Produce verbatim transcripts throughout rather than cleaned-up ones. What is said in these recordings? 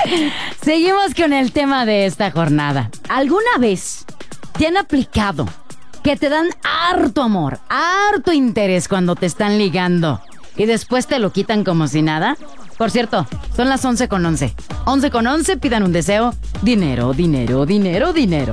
Seguimos con el tema de esta jornada. ¿Alguna vez te han aplicado que te dan harto amor, harto interés cuando te están ligando y después te lo quitan como si nada? Por cierto, son las once con once. once con once, pidan un deseo. Dinero, dinero, dinero, dinero.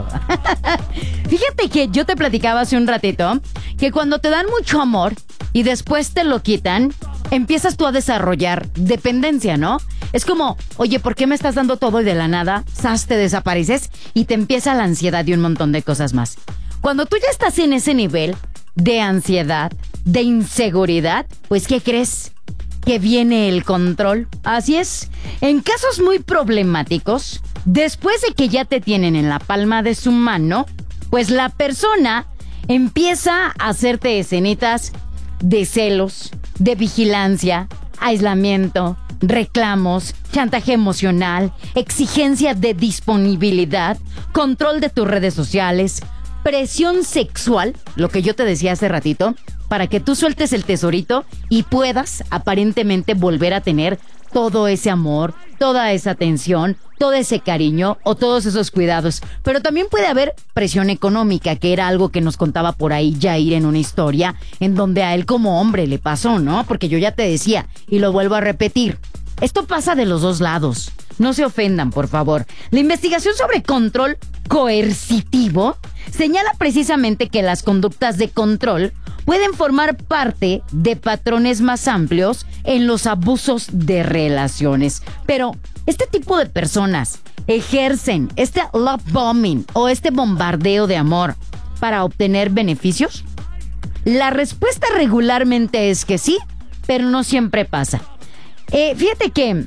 Fíjate que yo te platicaba hace un ratito que cuando te dan mucho amor y después te lo quitan, empiezas tú a desarrollar dependencia, ¿no? Es como, oye, ¿por qué me estás dando todo y de la nada, ¡zas!, te desapareces y te empieza la ansiedad y un montón de cosas más? Cuando tú ya estás en ese nivel de ansiedad, de inseguridad, pues ¿qué crees? Que viene el control. Así es. En casos muy problemáticos, después de que ya te tienen en la palma de su mano, pues la persona empieza a hacerte escenitas de celos, de vigilancia, aislamiento, reclamos, chantaje emocional, exigencia de disponibilidad, control de tus redes sociales, presión sexual, lo que yo te decía hace ratito, para que tú sueltes el tesorito y puedas aparentemente volver a tener todo ese amor, toda esa atención, todo ese cariño o todos esos cuidados. Pero también puede haber presión económica, que era algo que nos contaba por ahí Jair en una historia, en donde a él como hombre le pasó, ¿no? Porque yo ya te decía, y lo vuelvo a repetir, esto pasa de los dos lados. No se ofendan, por favor. La investigación sobre control coercitivo señala precisamente que las conductas de control pueden formar parte de patrones más amplios en los abusos de relaciones. Pero, ¿este tipo de personas ejercen este love bombing o este bombardeo de amor para obtener beneficios? La respuesta regularmente es que sí, pero no siempre pasa. Eh, fíjate que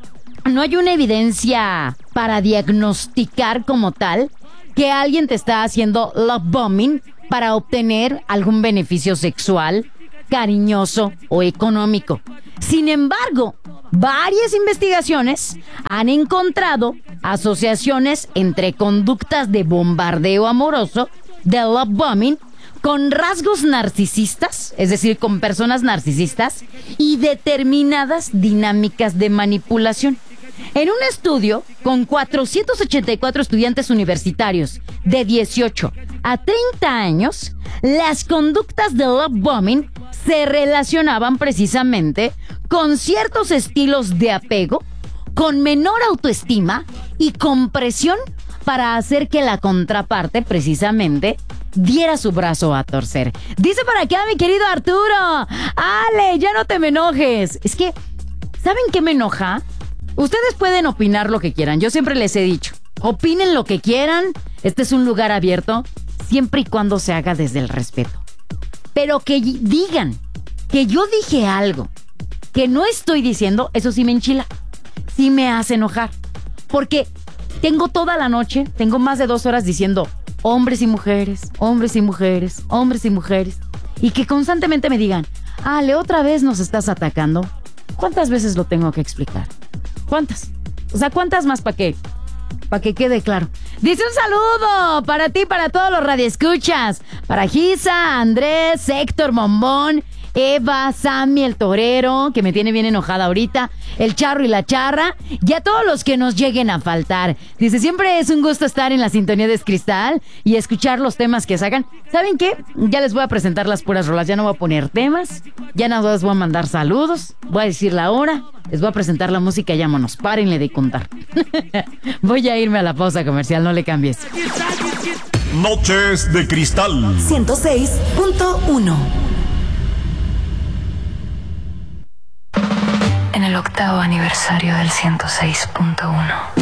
no hay una evidencia para diagnosticar como tal que alguien te está haciendo love bombing para obtener algún beneficio sexual, cariñoso o económico. Sin embargo, varias investigaciones han encontrado asociaciones entre conductas de bombardeo amoroso, de love bombing, con rasgos narcisistas, es decir, con personas narcisistas, y determinadas dinámicas de manipulación. En un estudio con cuatrocientos ochenta y cuatro estudiantes universitarios de dieciocho a treinta años, las conductas de love bombing se relacionaban precisamente con ciertos estilos de apego, con menor autoestima y con presión para hacer que la contraparte precisamente diera su brazo a torcer. Dice para acá mi querido Arturo: Ale, ya no te me enojes. Es que, ¿saben qué me enoja? Ustedes pueden opinar lo que quieran. Yo siempre les he dicho, opinen lo que quieran. Este es un lugar abierto, siempre y cuando se haga desde el respeto. Pero que digan que yo dije algo que no estoy diciendo, eso sí me enchila. Sí me hace enojar. Porque tengo toda la noche, tengo más de dos horas diciendo hombres y mujeres, hombres y mujeres, hombres y mujeres. Y que constantemente me digan, Ale, otra vez nos estás atacando. ¿Cuántas veces lo tengo que explicar? ¿Cuántas? O sea, ¿cuántas más para qué? Para que quede claro. Dice un saludo para ti, para todos los radioescuchas. Para Gisa, Andrés, Héctor Bombón, Eva, Sammy, el torero, que me tiene bien enojada ahorita, el charro y la charra, y a todos los que nos lleguen a faltar. Dice, siempre es un gusto estar en la sintonía de Cristal y escuchar los temas que sacan. ¿Saben qué? Ya les voy a presentar las puras rolas, ya no voy a poner temas, ya nada más voy a mandar saludos, voy a decir la hora, les voy a presentar la música y llámonos, párenle de contar. Voy a irme a la pausa comercial, no le cambies. Noches de Cristal ciento seis punto uno. En el octavo aniversario del ciento seis punto uno.